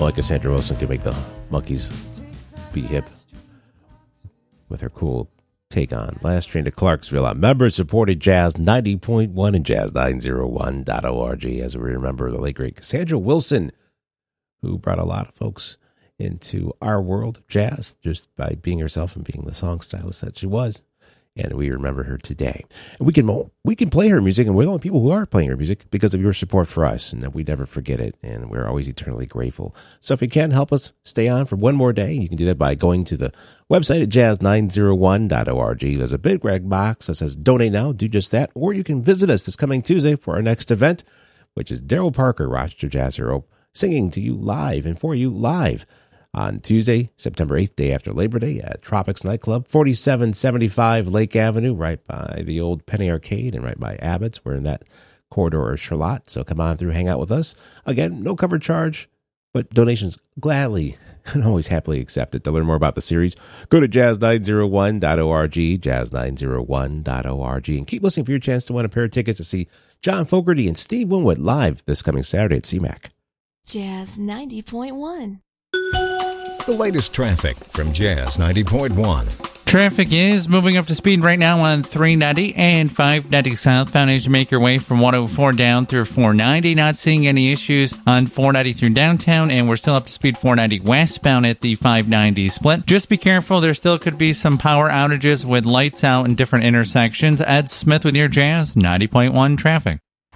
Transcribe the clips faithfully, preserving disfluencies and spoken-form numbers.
Only Cassandra Wilson can make the monkeys be hip with her cool take on Last Train to Clarksville on member-supported Jazz ninety point one and Jazz nine oh one dot org. As we remember the late, great Cassandra Wilson, who brought a lot of folks into our world of jazz just by being herself and being the song stylist that she was. And we remember her today. And we can we can play her music, and we're the only people who are playing her music because of your support for us, and that we never forget it, and we're always eternally grateful. So if you can help us stay on for one more day, you can do that by going to the website at jazz nine oh one dot org. There's a big red box that says donate now. Do just that. Or you can visit us this coming Tuesday for our next event, which is Daryl Parker, Rochester Jazz Hero, singing to you live and for you live on Tuesday, September eighth, day after Labor Day, at Tropics Nightclub, forty-seven seventy-five Lake Avenue, right by the old Penny Arcade and right by Abbott's. We're in that corridor of Charlotte, so come on through, hang out with us. Again, no cover charge, but donations gladly and always happily accepted. To learn more about the series, go to jazz nine oh one dot org, jazz nine oh one dot org, and keep listening for your chance to win a pair of tickets to see John Fogerty and Steve Winwood live this coming Saturday at C MAC. Jazz ninety point one. The latest traffic from Jazz ninety point one. Traffic is moving up to speed right now on three ninety and five ninety southbound as you make your way from one oh four down through four ninety. Not seeing any issues on four ninety through downtown, and we're still up to speed four ninety westbound at the five ninety split. Just be careful. There still could be some power outages with lights out in different intersections. Ed Smith with your Jazz ninety point one traffic.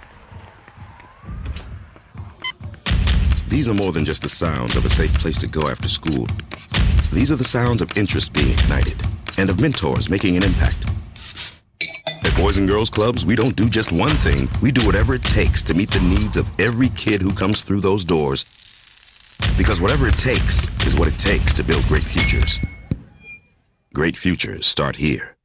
These are more than just the sounds of a safe place to go after school. These are the sounds of interest being ignited and of mentors making an impact. At Boys and Girls Clubs, we don't do just one thing. We do whatever it takes to meet the needs of every kid who comes through those doors. Because whatever it takes is what it takes to build great futures. Great futures start here.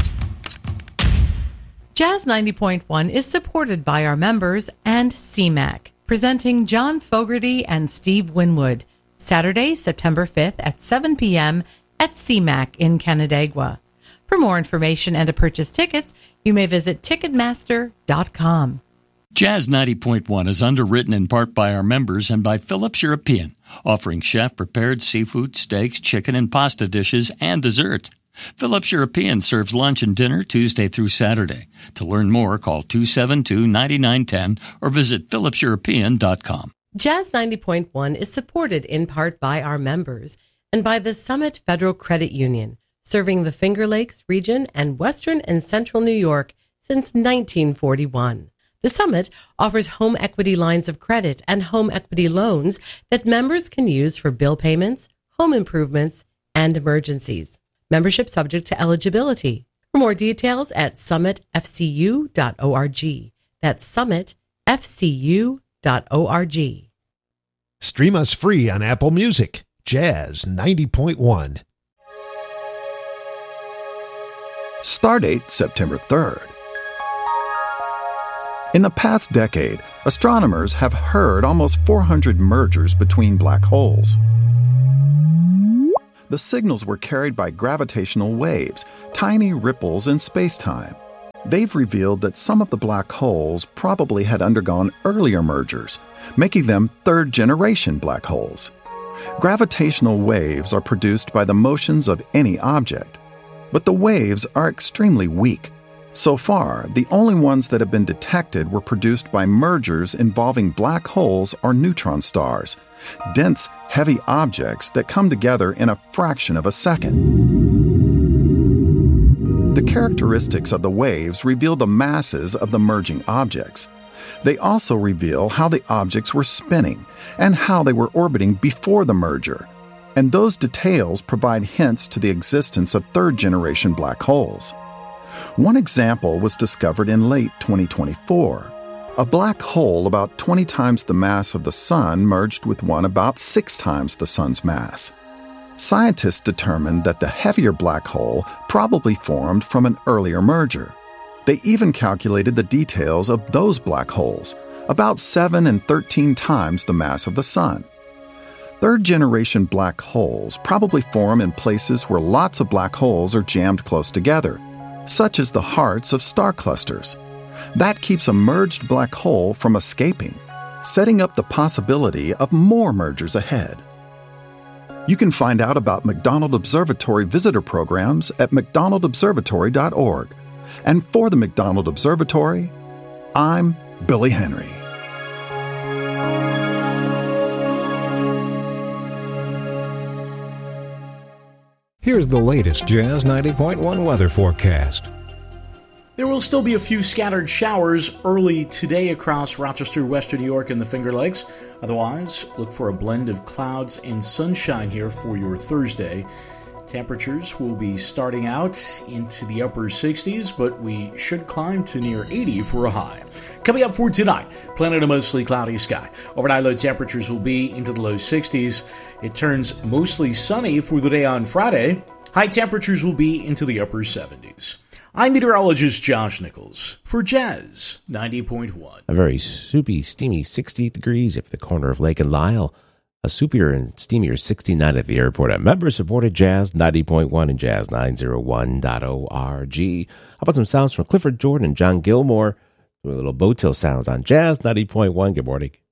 Jazz ninety point one is supported by our members and C MAC, presenting John Fogerty and Steve Winwood, Saturday, September fifth at seven p.m. at C MAC in Canandaigua. For more information and to purchase tickets, you may visit ticketmaster dot com. Jazz ninety point one is underwritten in part by our members and by Phillips European, offering chef-prepared seafood, steaks, chicken, and pasta dishes, and dessert. Phillips European serves lunch and dinner Tuesday through Saturday. To learn more, call two seven two, nine nine one zero or visit phillips european dot com. Jazz ninety point one is supported in part by our members and by the Summit Federal Credit Union, serving the Finger Lakes region and western and central New York since nineteen forty-one. The Summit offers home equity lines of credit and home equity loans that members can use for bill payments, home improvements, and emergencies. Membership subject to eligibility. For more details at summit f c u dot org. That's summit f c u dot org. Stream us free on Apple Music. Jazz ninety point one. Stardate September third. In the past decade, astronomers have heard almost four hundred mergers between black holes. The signals were carried by gravitational waves, tiny ripples in space-time. They've revealed that some of the black holes probably had undergone earlier mergers, making them third-generation black holes. Gravitational waves are produced by the motions of any object, but the waves are extremely weak. So far, the only ones that have been detected were produced by mergers involving black holes or neutron stars, dense, heavy objects that come together in a fraction of a second. The characteristics of the waves reveal the masses of the merging objects. They also reveal how the objects were spinning and how they were orbiting before the merger. And those details provide hints to the existence of third-generation black holes. One example was discovered in late twenty twenty-four. A black hole about twenty times the mass of the Sun merged with one about six times the Sun's mass. Scientists determined that the heavier black hole probably formed from an earlier merger. They even calculated the details of those black holes, about seven and thirteen times the mass of the Sun. Third-generation black holes probably form in places where lots of black holes are jammed close together, such as the hearts of star clusters. That keeps a merged black hole from escaping. setting up the possibility of more mergers ahead. You can find out about McDonald Observatory visitor programs at mcdonald observatory dot org. And for the McDonald Observatory, I'm Billy Henry. Here's the latest Jazz ninety point one weather forecast. There will still be a few scattered showers early today across Rochester, Western New York, and the Finger Lakes. Otherwise, look for a blend of clouds and sunshine here for your Thursday. Temperatures will be starting out into the upper sixties, but we should climb to near eighty for a high. Coming up for tonight, planning a mostly cloudy sky. Overnight low temperatures will be into the low sixties. It turns mostly sunny for the day on Friday. High temperatures will be into the upper seventies. I'm meteorologist Josh Nichols for Jazz ninety point one. A very soupy, steamy sixty degrees at the corner of Lake and Lyle. A soupier and steamier sixty-nine at the airport. A member-supported Jazz ninety point one and Jazz nine oh one dot org. How about some sounds from Clifford Jordan and John Gilmore? Doing a little Boattail sounds on Jazz ninety point one. Good morning.